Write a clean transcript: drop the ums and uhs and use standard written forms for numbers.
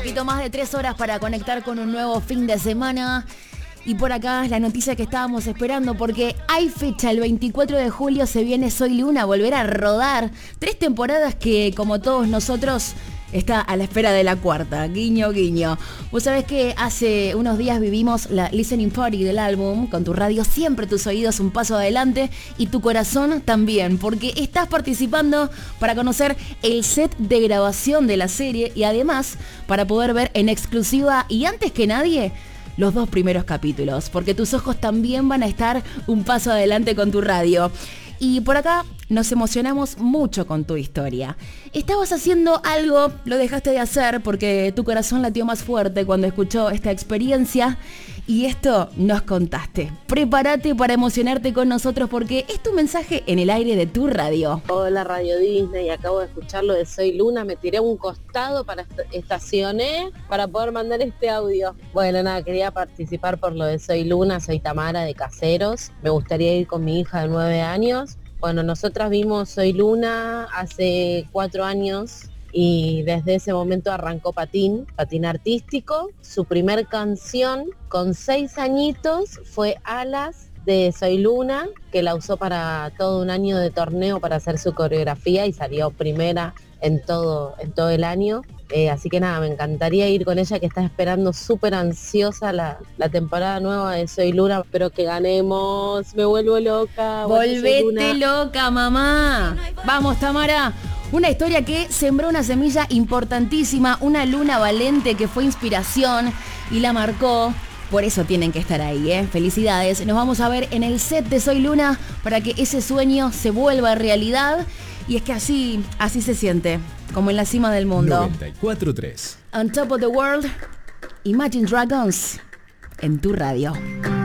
poquito más de 3 horas para conectar con un nuevo fin de semana. Y por acá la noticia que estábamos esperando, porque hay fecha, el 24 de julio se viene Soy Luna, volver a rodar 3 temporadas que, como todos nosotros, está a la espera de la cuarta. Guiño, guiño. Vos sabés que hace unos días vivimos la listening party del álbum. Con tu radio siempre tus oídos un paso adelante y tu corazón también, porque estás participando para conocer el set de grabación de la serie y además para poder ver en exclusiva y antes que nadie los 2 primeros capítulos, porque tus ojos también van a estar un paso adelante con tu radio. Y por acá nos emocionamos mucho con tu historia. Estabas haciendo algo, lo dejaste de hacer porque tu corazón latió más fuerte cuando escuchó esta experiencia y esto nos contaste. Prepárate para emocionarte con nosotros porque es tu mensaje en el aire de tu radio. Hola Radio Disney, acabo de escuchar lo de Soy Luna, me tiré a un costado para estacioné para poder mandar este audio. Bueno, nada, quería participar por lo de Soy Luna, soy Tamara de Caseros, me gustaría ir con mi hija de 9 años. Bueno, nosotras vimos Soy Luna hace 4 años y desde ese momento arrancó patín artístico. Su primer canción con 6 añitos fue Alas de Soy Luna, que la usó para todo un año de torneo para hacer su coreografía y salió primera en todo el año. Así que nada, me encantaría ir con ella, que está esperando súper ansiosa la temporada nueva de Soy Luna. Espero que ganemos, me vuelvo loca. Volvete loca, mamá. Vamos, Tamara. Una historia que sembró una semilla importantísima, una luna valente que fue inspiración y la marcó. Por eso tienen que estar ahí, ¿eh? Felicidades. Nos vamos a ver en el set de Soy Luna para que ese sueño se vuelva realidad. Y es que así se siente, como en la cima del mundo. 94.3 On Top of the World, Imagine Dragons, en tu radio.